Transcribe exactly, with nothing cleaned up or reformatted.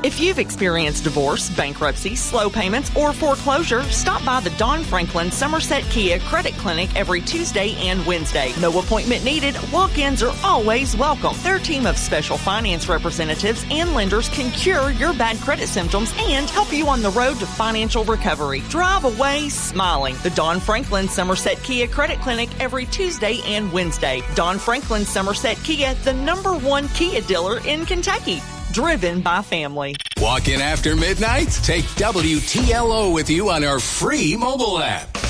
If you've experienced divorce, bankruptcy, slow payments, or foreclosure, stop by the Don Franklin Somerset Kia Credit Clinic every Tuesday and Wednesday. No appointment needed. Walk-ins are always welcome. Their team of special finance representatives and lenders can cure your bad credit symptoms and help you on the road to financial recovery. Drive away smiling. The Don Franklin Somerset Kia Credit Clinic every Tuesday and Wednesday. Don Franklin Somerset Kia, the number one Kia dealer in Kentucky. Driven by family. Walk in after midnight? Take W T L O with you on our free mobile app.